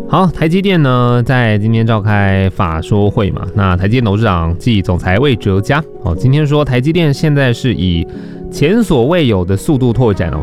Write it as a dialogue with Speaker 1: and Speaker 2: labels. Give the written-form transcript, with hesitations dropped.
Speaker 1: 好，台积电呢在今天召开法说会嘛，那台积电董事长暨总裁魏哲嘉今天说台积电现在是以前所未有的速度拓展